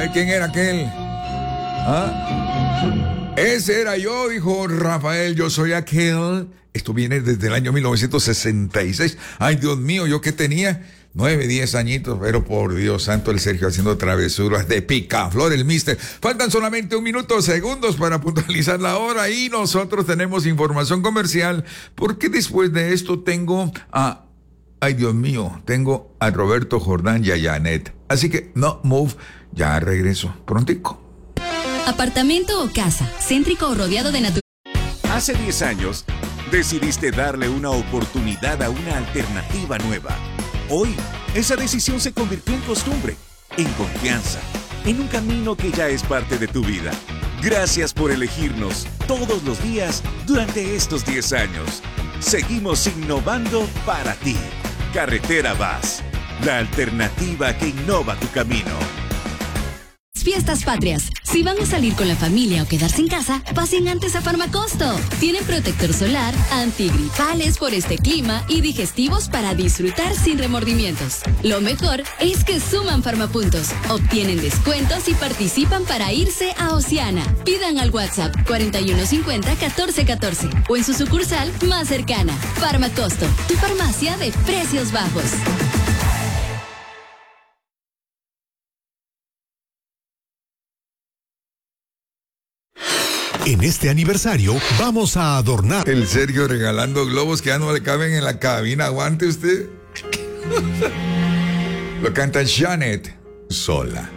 ver quién era aquel. ¿Ah? Ese era yo, dijo Rafael, yo soy aquel. Esto viene desde el año 1966. Ay, Dios mío, ¿yo qué tenía? 9, 10 añitos, pero por Dios santo, el Sergio haciendo travesuras de picaflor, el mister. Faltan solamente 1 minuto, segundos para puntualizar la hora y nosotros tenemos información comercial, porque después de esto tengo a... Ay, Dios mío, tengo a Roberto Jordán y a Janet. Así que no move, ya regreso prontico. Apartamento o casa, céntrico o rodeado de naturaleza. Hace 10 años, decidiste darle una oportunidad a una alternativa nueva. Hoy, esa decisión se convirtió en costumbre, en confianza, en un camino que ya es parte de tu vida. Gracias por elegirnos todos los días durante estos 10 años. Seguimos innovando para ti. Carretera Vaz, la alternativa que innova tu camino. Fiestas patrias. Si van a salir con la familia o quedarse en casa, pasen antes a Farmacosto. Tienen protector solar, antigripales por este clima y digestivos para disfrutar sin remordimientos. Lo mejor es que suman Farmapuntos, obtienen descuentos y participan para irse a Oceana. Pidan al WhatsApp 4150-1414 o en su sucursal más cercana. Farmacosto, tu farmacia de precios bajos. En este aniversario vamos a adornar. El Sergio regalando globos que ya no le caben en la cabina. Aguante usted. Lo canta Janet sola.